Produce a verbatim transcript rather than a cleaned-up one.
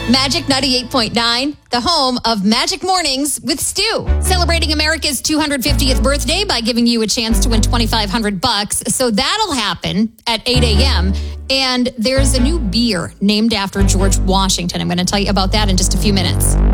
Magic ninety-eight point nine, the home of Magic Mornings with Stu. Celebrating America's two hundred fiftieth birthday by giving you a chance to win twenty-five hundred bucks. So that'll happen at eight a.m. And there's a new beer named after George Washington. I'm going to tell you about that in just a few minutes.